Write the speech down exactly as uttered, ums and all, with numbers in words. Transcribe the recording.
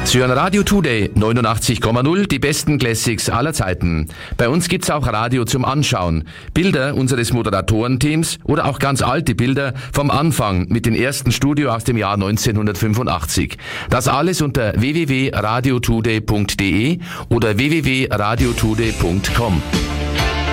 Sie hören Radio Today neunundachtzig Komma null, die besten Classics aller Zeiten. Bei uns gibt's auch Radio zum Anschauen. Bilder unseres Moderatorenteams oder auch ganz alte Bilder vom Anfang mit den ersten Studio aus dem Jahr neunzehnhundertfünfundachtzig. Das alles unter w w w punkt radio today punkt d e oder w w w punkt radio today punkt com.